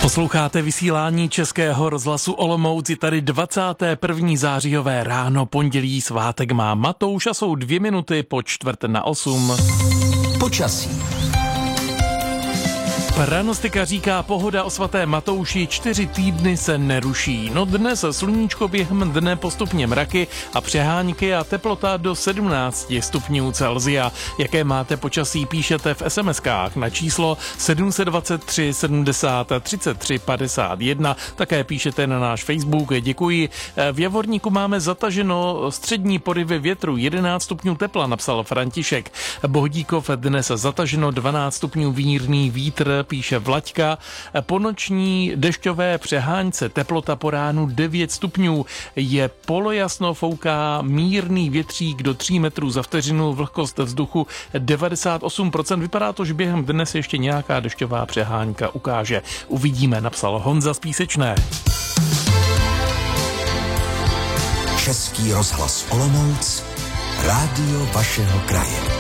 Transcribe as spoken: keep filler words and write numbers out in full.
Posloucháte vysílání Českého rozhlasu Olomouc, je tady dvacáté první zářijové ráno, pondělí, svátek má Matouš a jsou dvě minuty po čtvrt na osm. Počasí. Pranostika říká, pohoda o svaté Matouši čtyři týdny se neruší. No dnes sluníčko, během dne postupně mraky a přehánky a teplota do sedmnáct stupňů Celsia. Jaké máte počasí, píšete v es em eskách na číslo sedm set dvacet tři sedmdesát třicet tři padesát jedna. Také píšete na náš Facebook, děkuji. V Javorníku máme zataženo střední porivy větru, jedenáct stupňů tepla, napsal František. Bohdíkov dnes zataženo dvanáct stupňů, mírný vítr, píše Vlaďka. Po noční dešťové přehánce teplota po ránu devět stupňů. Je polojasno, fouká mírný větřík do tří metrů za vteřinu, vlhkost vzduchu devadesát osm procent. Vypadá to, že během dnes ještě nějaká dešťová přehánka ukáže. Uvidíme, napsal Honza z Písečné. Český rozhlas Olomouc, rádio vašeho kraje.